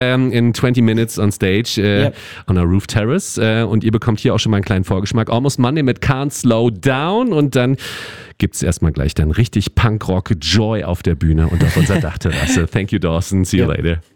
in 20 Minutes on stage on a roof terrace. Und ihr bekommt hier auch schon mal einen kleinen Vorgeschmack. Almost Monday mit Can't Slow Down. Und dann gibt es erstmal gleich dann richtig Punkrock Joy auf der Bühne und auf unserer Dachterrasse. Thank you, Dawson. See you later.